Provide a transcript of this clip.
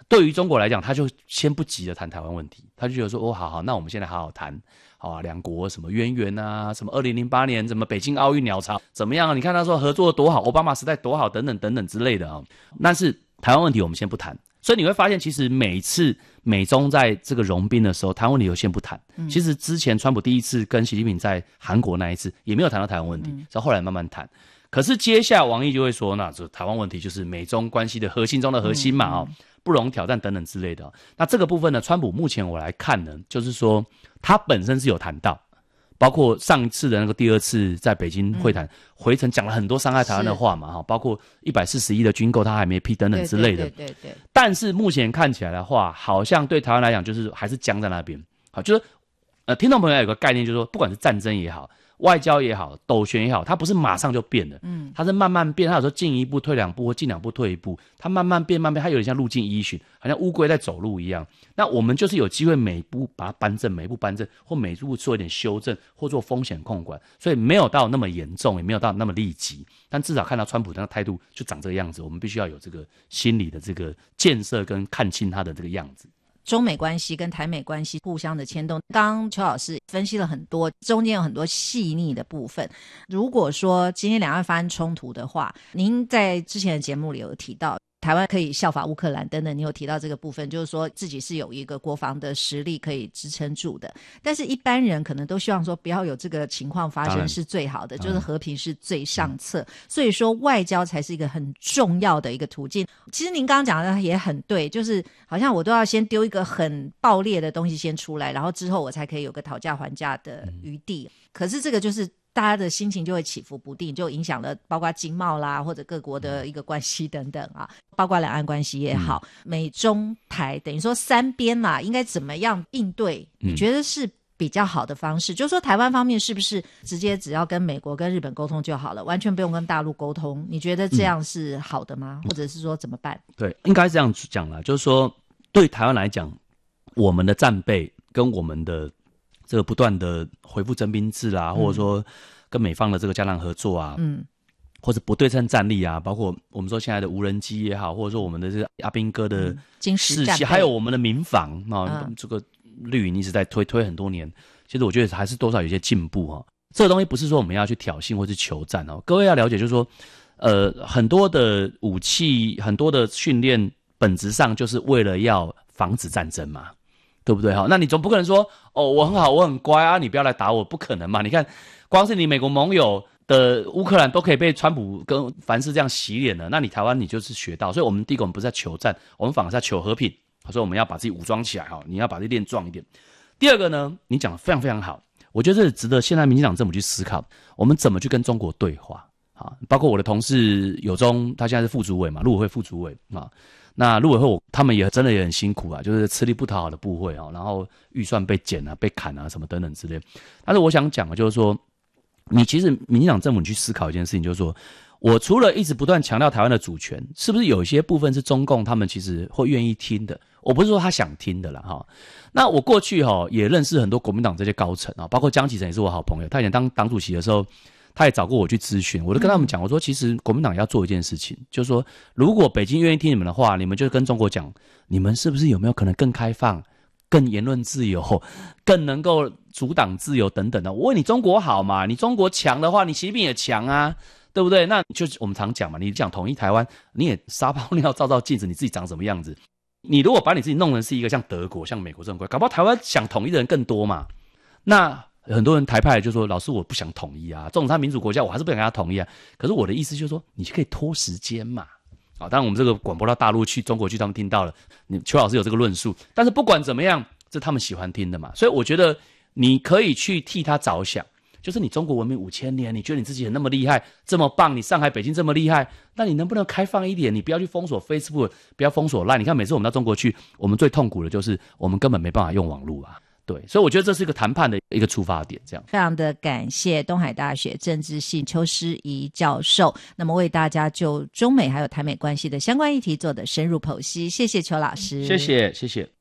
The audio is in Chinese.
对于中国来讲，他就先不急着谈台湾问题，他就觉得说，好，那我们现在好好谈，好啊，两国什么渊源啊，什么2008年什么北京奥运鸟巢怎么样啊？你看他说合作多好，奥巴马时代多好，等等等等之类的啊。但是台湾问题我们先不谈，所以你会发现，其实每次美中在这个融冰的时候，台湾问题就先不谈。其实之前川普第一次跟习近平在韩国那一次，也没有谈到台湾问题，是后来慢慢谈。可是接下来王毅就会说，那这台湾问题就是美中关系的核心中的核心嘛，不容挑战等等之类的。那这个部分呢，川普目前我来看呢，就是说他本身是有谈到，包括上一次的那个第二次在北京会谈，回程讲了很多伤害台湾的话嘛，包括140亿的军购他还没批等等之类的。对。但是目前看起来的话，好像对台湾来讲就是还是僵在那边。好，就是听众朋友有个概念，就是说不管是战争也好，外交也好，斗旋也好，它不是马上就变的，它是慢慢变，它有时候进一步退两步，或进两步退一步，它慢慢变，它有点像路径依循，好像乌龟在走路一样。那我们就是有机会每一步把它扳正，每一步扳正，或每一步做一点修正，或做风险控管，所以没有到那么严重，也没有到那么立即，但至少看到川普的态度就长这个样子，我们必须要有这个心理的这个建设跟看清他的这个样子。 中美关系跟台美关系互相的牵动，刚刚邱老师分析了很多，中间有很多细腻的部分。如果说今天两岸发生冲突的话，您在之前的节目里有提到台湾可以效法乌克兰等等，你有提到这个部分，就是说自己是有一个国防的实力可以支撑住的。但是一般人可能都希望说不要有这个情况发生是最好的，就是和平是最上策。所以说外交才是一个很重要的一个途径。其实您刚刚讲的也很对，就是好像我都要先丢一个很爆裂的东西先出来，然后之后我才可以有个讨价还价的余地。可是这个就是大家的心情就会起伏不定，就影响了包括经贸啦，或者各国的一个关系等等啊，包括两岸关系也好，美中台等于说三边啦，应该怎么样应对？你觉得是比较好的方式？就是说台湾方面是不是直接只要跟美国跟日本沟通就好了，完全不用跟大陆沟通？你觉得这样是好的吗？或者是说怎么办？ 对，应该这样讲啦，就是说对台湾来讲，我们的战备跟我们的这个不断的恢复征兵制啦，或者说跟美方的这个加强合作啊，或者不对称战力啊，包括我们说现在的无人机也好，或者说我们的这个阿兵哥的士气，还有我们的民防这个绿营一直在推很多年，其实我觉得还是多少有些进步哈。这个东西不是说我们要去挑衅或是求战哦，各位要了解，就是说，很多的武器，很多的训练，本质上就是为了要防止战争嘛。对不对？那你总不可能说我很好，我很乖啊，你不要来打我，不可能嘛？你看，光是你美国盟友的乌克兰都可以被川普跟凡是这样洗脸了，那你台湾你就是学到。所以我们第一个我们不是在求战，我们反而是在求和平，所以我们要把自己武装起来，你要把自己练壮一点。第二个呢，你讲得非常非常好，我觉得这值得现在民进党政府去思考，我们怎么去跟中国对话啊？包括我的同事友忠，他现在是副主委嘛，陆委会副主委啊。那陆委会他们也真的也很辛苦啊，就是吃力不讨好的部会然后预算被减啊、被砍啊什么等等之类。但是我想讲的就是说，你其实民进党政府你去思考一件事情，就是说，我除了一直不断强调台湾的主权，是不是有一些部分是中共他们其实会愿意听的？我不是说他想听的啦那我过去也认识很多国民党这些高层包括江启臣也是我好朋友，他以前当党主席的时候。他也找过我去咨询，我就跟他们讲，我说其实国民党也要做一件事情，就是说如果北京愿意听你们的话，你们就跟中国讲，你们是不是有没有可能更开放、更言论自由、更能够阻挡自由等等的？我问你中国好嘛？你中国强的话，你习近平也强啊，对不对？那就是我们常讲嘛，你讲统一台湾，你也撒泡尿照照镜子，你自己长什么样子？你如果把你自己弄成是一个像德国、像美国这种国家，搞不好台湾想统一的人更多嘛？那很多人台派就说，老师我不想统一啊，这种他民主国家我还是不想跟他统一啊。可是我的意思就是说，你可以拖时间嘛。当然我们这个广播到大陆去、中国去，他们听到了，邱老师有这个论述。但是不管怎么样，这他们喜欢听的嘛。所以我觉得你可以去替他着想，就是你中国文明5000年，你觉得你自己很那么厉害，这么棒，你上海、北京这么厉害，那你能不能开放一点？你不要去封锁 Facebook， 不要封锁 LINE。你看每次我们到中国去，我们最痛苦的就是我们根本没办法用网络啊。对，所以我觉得这是一个谈判的一个出发点，这样。 非常的感谢东海大学政治系邱诗怡教授，那么为大家就中美还有台美关系的相关议题做的深入剖析，谢谢邱老师。 谢谢。